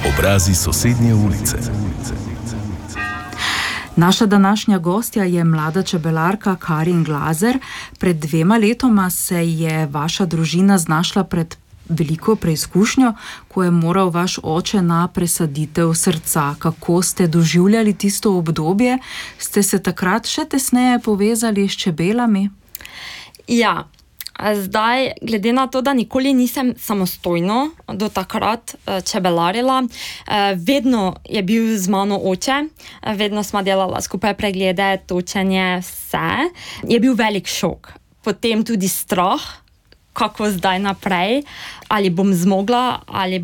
Obrazi sosednje ulice. Naša današnja gostja je mlada čebelarka Karin Glazer. Pred 2 letoma se je vaša družina znašla pred veliko preizkušnjo, ko je moral vaš oče na presaditev srca. Kako ste doživljali tisto obdobje? Ste se takrat še tesneje povezali s čebelami? Ja, zdaj, glede na to, da nikoli nisem samostojno do takrat čebelarila, vedno je bil z mano oče, vedno sva delala skupaj preglede, točenje, vse. Je bil velik šok. Potem tudi strah, kako zdaj naprej, ali bom zmogla,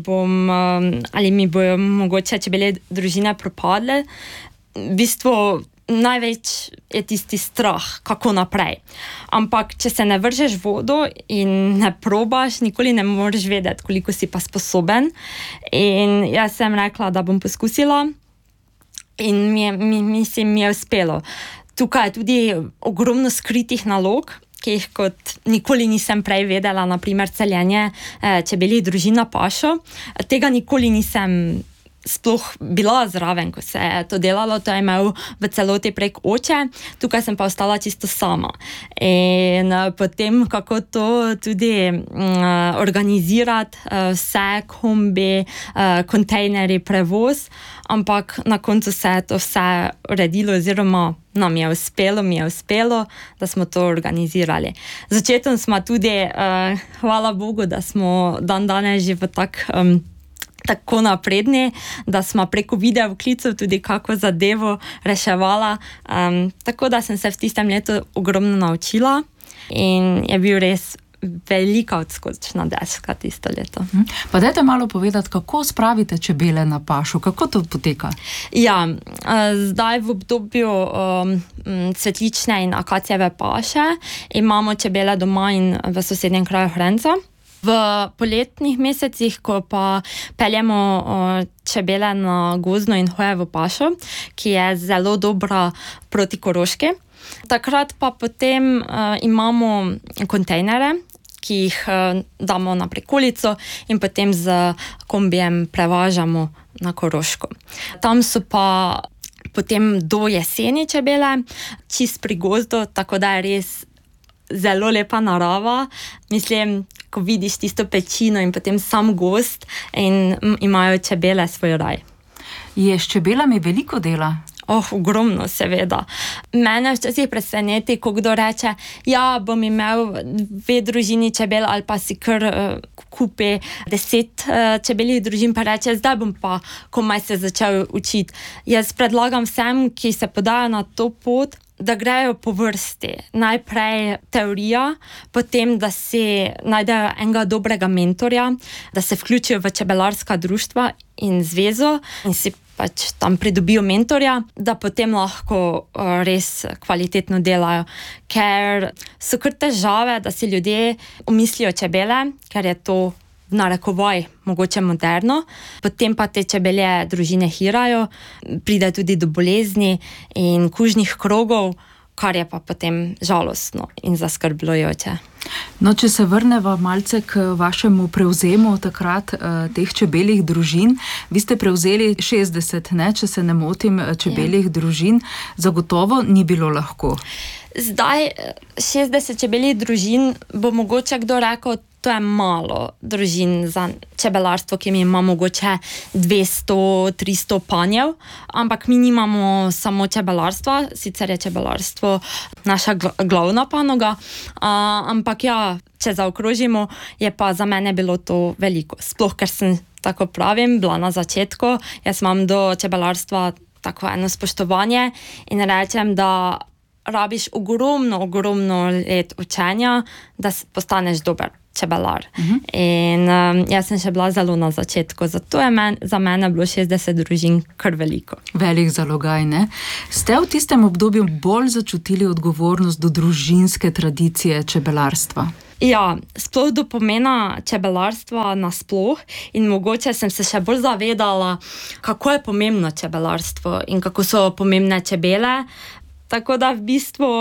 ali mi bojo mogoče čebelje družine propadle. V bistvu največ je tisti strah, kako naprej. Ampak, če se ne vržeš v vodo in ne probaš, nikoli ne moreš vedeti, koliko si pa sposoben. In jaz sem rekla, da bom poskusila in mi je uspelo. Tukaj je tudi ogromno skritih nalog, ki jih kot nikoli nisem prej vedela, naprimer celjenje čebeljih družin na pašo. Tega nikoli nisem sploh bila zraven, ko se je to delalo, to je imel v celoti prek oče, tukaj sem pa ostala čisto sama. In potem, kako to tudi organizirati, vse kombi, kontejneri, prevoz, ampak na koncu se je to vse uredilo, oziroma nam je uspelo, da smo to organizirali. Začetno smo tudi, hvala Bogu, da smo danes že v tako napredni, da smo preko videoklicov tudi kako zadevo reševala. Tako da sem se v tistem letu ogromno naučila in je bil res velika odskočna deska tisto leto. Pa dajte malo povedati, kako spravite čebele na pašo, kako to poteka? Ja, zdaj v obdobju cvetlične in akacijeve paše imamo čebele doma in v sosednjem kraju Hrenca. V poletnih mesecih, ko pa peljemo čebele na gozdno in hojevo pašo, ki je zelo dobra proti koroški, takrat pa potem imamo kontejnere, ki jih damo na prikolico in potem z kombijem prevažamo na Koroško. Tam so pa potem do jeseni čebele, čist pri gozdu, tako da je res zelo lepa narava. Mislim, ko vidiš tisto pečino in potem sam gozd in imajo čebele svoj raj. Je s čebelami veliko dela? Ogromno, seveda. Mene včasih preseneti, ko kdo reče, ja, bom imel 2 družini čebel ali pa si kar kupi 10 čebeljih družin, pa reče, zdaj bom pa komaj se začel učiti. Jaz predlagam vsem, ki se podajo na to pot, da grejo po vrsti. Najprej teorija, potem, da si najdejo enega dobrega mentorja, da se vključijo v čebelarska društva in zvezo in si pač tam pridobijo mentorja, da potem lahko res kvalitetno delajo. Ker so kar težave, da si ljudje umislijo čebele, ker je to v narekovaj mogoče moderno, potem pa te čebelje družine hirajo, pride tudi do bolezni in kužnih krogov, kar je pa potem žalostno in zaskrbljujoče. No, če se vrneva malce k vašemu prevzemu takrat teh čebeljih družin, vi ste prevzeli 60, če se ne motim, čebeljih družin, zagotovo ni bilo lahko. Zdaj 60 čebeljih družin bo mogoče kdo rekel, to je malo družin za čebelarstvo, ki mi ima mogoče 200-300 panjev, ampak mi nimamo samo čebelarstva, sicer je čebelarstvo naša glavna panoga, ampak ja, če zaokrožimo, je pa za mene bilo to veliko. Sploh, ker sem, tako pravim, bila na začetku, jaz imam do čebelarstva tako eno spoštovanje in rečem, da rabiš ogromno let učenja, da postaneš dober čebelar. In jaz sem še bila zelo na začetku, zato je za mene bilo 60 družin kar veliko. Velik zalogaj, ne? Ste v tistem obdobju bolj začutili odgovornost do družinske tradicije čebelarstva? Ja, sploh do pomena čebelarstva nasploh in mogoče sem se še bolj zavedala, kako je pomembno čebelarstvo in kako so pomembne čebele. Tako da v bistvu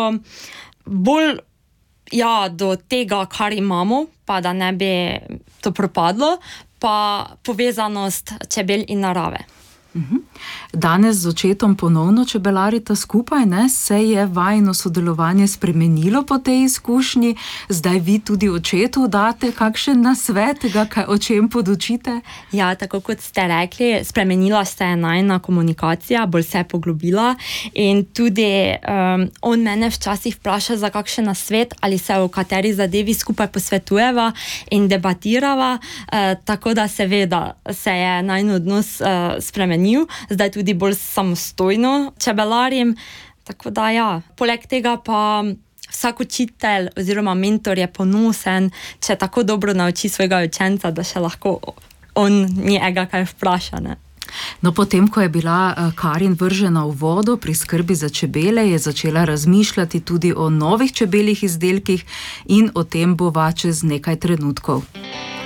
bolj do tega, kar imamo, pa da ne bi to propadlo, pa povezanost čebel in narave. Danes z očetom ponovno čebelarita skupaj, ne? Se je vajino sodelovanje spremenilo po tej izkušnji? Zdaj vi tudi očetu date kakšen nasvet, o čem podučite? Ja, tako kot ste rekli, spremenila se je najina komunikacija, bolj se je poglobila in tudi on mene včasih vpraša za kakšen nasvet ali se o kateri zadevi skupaj posvetujeva in debatirava, tako da seveda se je najin odnos spremenil. Zdaj tudi bolj samostojno čebelarim, tako da ja. Poleg tega pa vsak učitelj oziroma mentor je ponosen, če tako dobro nauči svojega učenca, da še lahko on njega kaj vpraša, ne. No, potem, ko je bila Karin vržena v vodo pri skrbi za čebele, je začela razmišljati tudi o novih čebeljih izdelkih in o tem bova čez nekaj trenutkov.